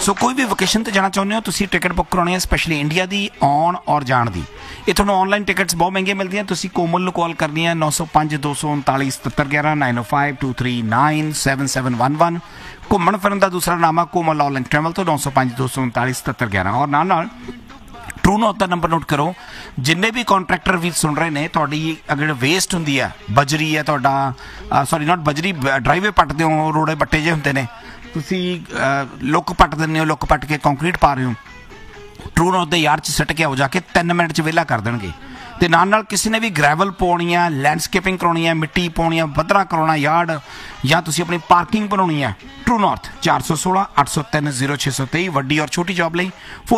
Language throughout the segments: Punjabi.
सो कोई भी वोकेशन ते जाना चाਹੁੰਦੇ ਹੋ ਤੁਸੀਂ ਟਿਕਟ ਬੁੱਕ ਕਰਾਉਣੀ ਹੈ ਸਪੈਸ਼ਲੀ ਇੰਡੀਆ ਦੀ ਆਉਣ ਔਰ ਜਾਣ ਦੀ। ਇਹ ਤੁਹਾਨੂੰ ਆਨਲਾਈਨ ਟਿਕਟਸ ਬਹੁਤ ਮਹਿੰਗੀਆਂ ਮਿਲਦੀਆਂ। ਤੁਸੀਂ ਕੋਮਲ ਨੂੰ ਕਾਲ ਕਰਨੀ ਹੈ 905 239 7711 905 239 7711। ਘੁੰਮਣ ਫਿਰਨ ਦਾ ਦੂਸਰਾ ਨਾਮ ਹੈ ਕੋਮਲ ਆਨਲਾਈਨ ਟਰੈਵਲ ਤੋਂ 905 239 7711। ਔਰ ਨਾਲ ਟਰੂ ਨੋਟ ਦਾ ਨੰਬਰ ਨੋਟ ਕਰੋ। ਜਿੰਨੇ ਵੀ ਕੰਟਰੈਕਟਰ ਵੀ ਸੁਣ ਰਹੇ ਨੇ ਤੁਹਾਡੀ ਅਗਰ ਵੇਸਟ ਹੁੰਦੀ ਹੈ ਬਜਰੀ ਹੈ ਤੁਹਾਡਾ ਸੌਰੀ ਨਾਟ ਬਜਰੀ ਡਰਾਈਵੇ ਪੱਟਦੇ ਹੋ ਰੋੜੇ ਬੱਟੇ ਜਿਹੇ ਹੁੰਦੇ ਨੇ ਤੁਸੀਂ ਲੁੱਕ ਪੱਟ ਦਿੰਦੇ ਹੋ ਲੁੱਕ ਪੱਟ ਕੇ ਕੰਕਰੀਟ ਪਾ ਰਹੇ ਹੋ ਟਰੂ ਨੋਟ ਦੇ ਯਾਰ 'ਚ ਸਿੱਟ ਕੇ ਆਓ ਜਾ ਕੇ 3 ਮਿੰਟ 'ਚ ਵਿਹਲਾ ਕਰ ਦੇਣਗੇ। ਤੇ ਨਾਲ ਕਿਸੇ ਨੇ ਵੀ ਗ੍ਰੈਵਲ ਪਾਉਣੀ ਹੈ ਲੈਂਡਸਕੇਪਿੰਗ ਕਰਾਉਣੀ ਹੈ ਮਿੱਟੀ ਪਾਉਣੀ ਹੈ ਵੱਧਰਾ ਕਰਾਉਣਾ ਯਾਰਡ ਜਾਂ ਤੁਸੀਂ ਆਪਣੀ ਪਾਰਕਿੰਗ ਬਣਾਉਣੀ ਹੈ ਟਰੂ ਨਾਰਥ 416 803 0623 ਵੱਡੀ ਔਰ ਛੋਟੀ ਜੌਬ ਲਈ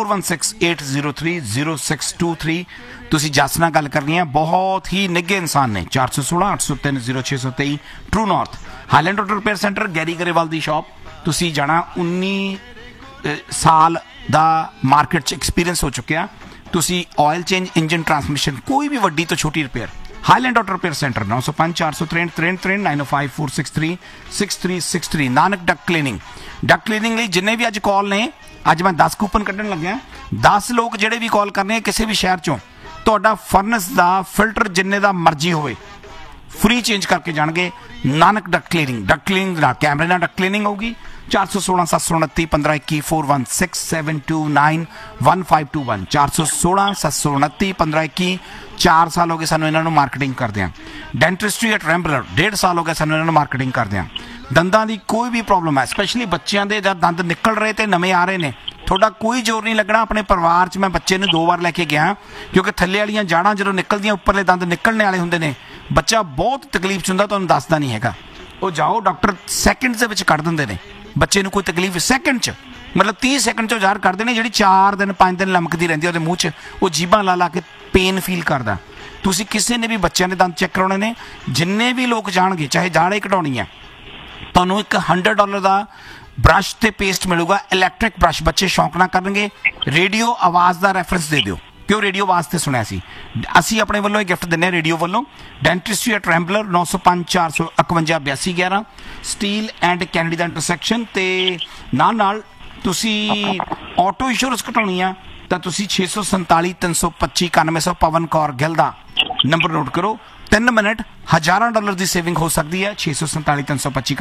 4168030623 ਤੁਸੀਂ ਜੱਸ ਨਾਲ ਗੱਲ ਕਰਨੀ ਹੈ। ਬਹੁਤ ਹੀ ਨਿੱਘੇ ਇਨਸਾਨ ਨੇ 416 803 0623 true north Highland auto repair centre Garry Grewal ਦੀ ਸ਼ਾਪ। ਤੁਸੀਂ ਜਾਣਾ 19 ਸਾਲ ਦਾ ਮਾਰਕੀਟ 'ਚ ਐਕਸਪੀਰੀਅੰਸ ਹੋ ਚੁੱਕਿਆ। ਤੁਸੀਂ ਆਇਲ ਚੇਂਜ ਇੰਜਨ ਟਰਾਂਸਮਿਸ਼ਨ ਕੋਈ ਵੀ ਵੱਡੀ ਤੋਂ ਛੋਟੀ repair Highland auto repair centre 905 463 63 905 463 6363 Nanak ਡਕ ਕਲੀਨਿੰਗ ਲਈ ਜਿੰਨੇ ਵੀ ਅੱਜ ਕਾਲ ਨੇ ਅੱਜ ਮੈਂ 10 ਕੂਪਨ ਕੱਢਣ ਲੱਗਿਆ 10 ਲੋਕ ਜਿਹੜੇ ਵੀ ਕਾਲ ਕਰਨੇ ਕਿਸੇ ਵੀ ਸ਼ਹਿਰ 'ਚੋਂ ਤੁਹਾਡਾ ਫਰਨਸ ਦਾ ਫਿਲਟਰ ਜਿੰਨੇ ਦਾ ਮਰਜ਼ੀ ਹੋਵੇ ਫ੍ਰੀ ਚੇਂਜ ਕਰਕੇ ਜਾਣਗੇ। ਨਾਨਕ ਡਕ ਕਲੀਨਿੰਗ ਨਾਲ ਕੈਮਰੇ ਨਾਲ ਡਕ ਕਲੀਨਿੰਗ ਹੋਊਗੀ 416 729 1521 416729 1521 416 729 1521। 4 ਸਾਲ ਹੋ ਗਏ ਸਾਨੂੰ ਇਹਨਾਂ ਨੂੰ ਮਾਰਕੀਟਿੰਗ ਕਰਦਿਆਂ। ਡੈਂਟਿਸਟਰੀ ਐਟ ਰੈਂਬਲਰ 1.5 ਸਾਲ ਹੋ ਗਿਆ ਸਾਨੂੰ ਇਹਨਾਂ ਨੂੰ ਮਾਰਕੀਟਿੰਗ ਕਰਦਿਆਂ। ਦੰਦਾਂ ਦੀ ਕੋਈ ਵੀ ਪ੍ਰੋਬਲਮ ਹੈ ਸਪੈਸ਼ਲੀ ਬੱਚਿਆਂ ਦੇ ਜਦ ਦੰਦ ਨਿਕਲ ਰਹੇ ਤੇ ਨਵੇਂ ਆ ਰਹੇ ਨੇ ਤੁਹਾਡਾ ਕੋਈ ਜ਼ੋਰ ਨਹੀਂ ਲੱਗਣਾ। ਆਪਣੇ ਪਰਿਵਾਰ 'ਚ ਮੈਂ ਬੱਚੇ ਨੂੰ 2 ਵਾਰ ਲੈ ਕੇ ਗਿਆ ਕਿਉਂਕਿ ਥੱਲੇ ਵਾਲੀਆਂ ਜਾੜਾਂ ਜਦੋਂ ਨਿਕਲਦੀਆਂ ਉੱਪਰਲੇ ਦੰਦ ਨਿਕਲਣੇ ਵਾਲੇ ਹੁੰਦੇ ਨੇ ਬੱਚਾ ਬਹੁਤ ਤਕਲੀਫ 'ਚ ਹੁੰਦਾ ਤੁਹਾਨੂੰ ਦੱਸਦਾ ਨਹੀਂ ਹੈਗਾ। ਉਹ ਜਾਓ ਡਾਕਟਰ ਸੈਕਿੰਡਸ ਦੇ ਵਿੱਚ ਕੱਢ ਦਿੰਦੇ ਨੇ ਬੱਚੇ ਨੂੰ ਕੋਈ ਤਕਲੀਫ ਸੈਕਿੰਡ 'ਚ ਮਤਲਬ 30 ਸੈਕਿੰਡ 'ਚ ਜ਼ਾਹਰ ਕਰਦੇ ਨੇ ਜਿਹੜੀ 4 ਦਿਨ 5 ਦਿਨ ਲਮਕਦੀ ਰਹਿੰਦੀ ਉਹਦੇ ਮੂੰਹ 'ਚ ਉਹ ਜੀਭਾਂ ਲਾ ਕੇ ਪੇਨ ਫੀਲ ਕਰਦਾ। ਤੁਸੀਂ ਕਿਸੇ ਨੇ ਵੀ ਬੱਚਿਆਂ ਦੇ ਦੰਦ ਚੈੱਕ ਕਰਾਉਣੇ ਨੇ ਜਿੰਨੇ ਵੀ ਲੋਕ ਜਾਣਗੇ ਚਾਹੇ ਦਾੜੇ ਕਢਾਉਣੀ ਹੈ ਤੁਹਾਨੂੰ ਇੱਕ $100 ਦਾ ਬਰਸ਼ ਤੇ ਪੇਸਟ ਮਿਲੂਗਾ ਇਲੈਕਟ੍ਰਿਕ ਬਰਸ਼ ਬੱਚੇ ਸ਼ੌਂਕ ਨਾਲ ਕਰਨਗੇ। ਰੇਡੀਓ ਆਵਾਜ਼ ਦਾ ਰੈਫਰੈਂਸ ਦੇ ਦਿਓ ਕਿਉਂ ਰੇਡੀਓ ਆਵਾਜ਼ ਤੇ ਸੁਣਿਆ ਸੀ ਅਸੀਂ ਆਪਣੇ ਵੱਲੋਂ ਇਹ ਗਿਫਟ ਦਿੰਦੇ ਹਾਂ ਰੇਡੀਓ ਵੱਲੋਂ। ਡੈਂਟਿਸਟਰੀ at ਰੈਂਬਲਰ 905 451 8211 steel and Kennedy the intersection. ਤੇ ਨਾਲ ਤੁਸੀਂ ਆਟੋ ਇੰਸ਼ੋਰੈਂਸ ਘਟਾਉਣੀ ਆ ਤਾਂ ਤੁਸੀਂ 647 325 9100 ਪਵਨ ਕੌਰ ਗਿੱਲ ਦਾ ਨੰਬਰ ਨੋਟ ਕਰੋ। 3 ਮਿੰਟ $1000 ਦੀ ਸੇਵਿੰਗ ਹੋ ਸਕਦੀ ਹੈ 647 325